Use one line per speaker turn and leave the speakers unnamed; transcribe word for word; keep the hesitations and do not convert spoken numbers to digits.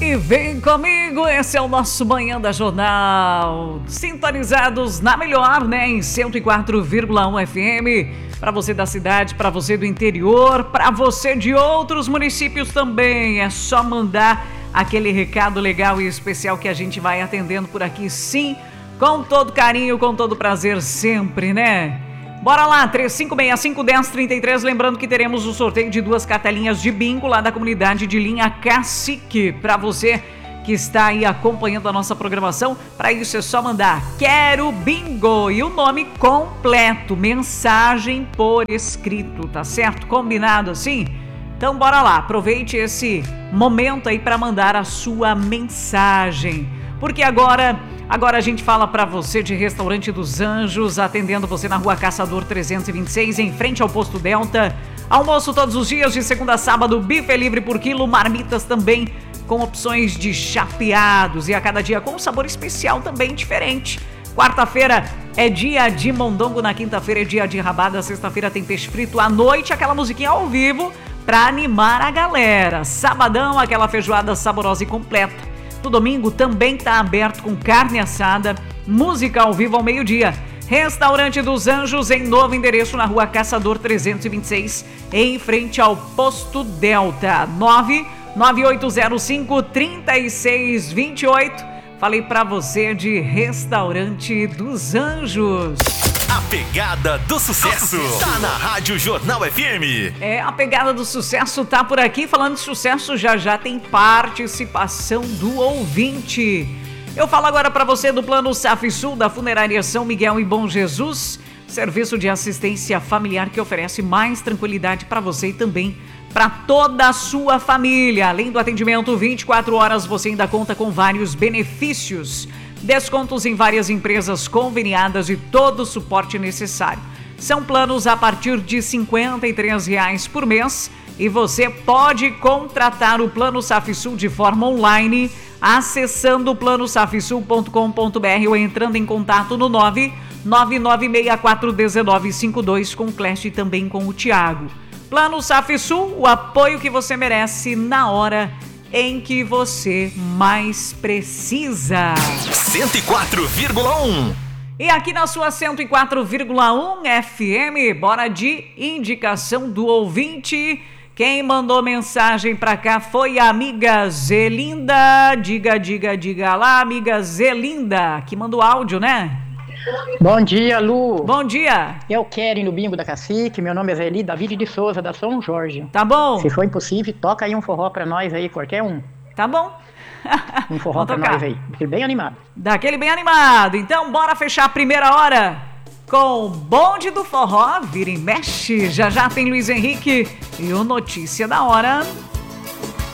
E vem comigo, esse é o nosso Manhã da Jornal. Sintonizados na melhor, né? Em cento e quatro vírgula um F M. Para você da cidade, para você do interior, para você de outros municípios também. É só mandar aquele recado legal e especial que a gente vai atendendo por aqui, sim. Com todo carinho, com todo prazer sempre, né? Bora lá, três cinco seis cinco, um zero três três, lembrando que teremos o sorteio de duas cartelinhas de bingo lá da comunidade de linha Cacique, para você que está aí acompanhando a nossa programação. Para isso é só mandar Quero Bingo e o nome completo, mensagem por escrito, tá certo? Combinado assim? Então bora lá, aproveite esse momento aí para mandar a sua mensagem, porque agora... Agora a gente fala pra você de Restaurante dos Anjos, atendendo você na Rua Caçador trezentos e vinte e seis, em frente ao Posto Delta. Almoço todos os dias, de segunda a sábado, bife livre por quilo, marmitas também com opções de chapeados e a cada dia com um sabor especial também diferente. Quarta-feira é dia de mondongo, na quinta-feira é dia de rabada, sexta-feira tem peixe frito, à noite aquela musiquinha ao vivo pra animar a galera. Sabadão, aquela feijoada saborosa e completa. No domingo também está aberto com carne assada, música ao vivo ao meio-dia. Restaurante dos Anjos em novo endereço na Rua Caçador trezentos e vinte e seis, em frente ao Posto Delta. nove nove oito zero cinco, três seis dois oito. Falei para você de Restaurante dos Anjos.
A pegada do sucesso tá na Rádio Jornal F M.
É, a pegada do sucesso tá por aqui. Falando de sucesso, já já tem participação do ouvinte. Eu falo agora para você do Plano Safsul da Funerária São Miguel e Bom Jesus, serviço de assistência familiar que oferece mais tranquilidade para você e também para toda a sua família. Além do atendimento vinte e quatro horas, você ainda conta com vários benefícios. Descontos em várias empresas conveniadas e todo o suporte necessário. São planos a partir de cinquenta e três reais por mês e você pode contratar o Plano Safsul de forma online acessando plano safsul ponto com ponto b r ou entrando em contato no nove nove nove seis quatro um nove cinco dois com o Clécio e também com o Thiago. Plano Safsul, o apoio que você merece na hora em que você mais precisa.
cento e quatro vírgula um.
E aqui na sua cento e quatro vírgula um F M, bora de indicação do ouvinte. Quem mandou mensagem pra cá foi a amiga Zelinda. Diga, diga, diga lá, amiga Zelinda, que mandou áudio, né?
Bom dia, Lu.
Bom dia.
Eu quero ir no bingo da Cacique. Meu nome é Zeli David de Souza, da São Jorge.
Tá bom.
Se for impossível, toca aí um forró pra nós aí, qualquer um.
Tá bom.
Um forró pra nós aí, daquele bem animado.
Daquele bem animado. Então, bora fechar a primeira hora com o bonde do forró. Vira e mexe. Já já tem Luiz Henrique e o Notícia da Hora.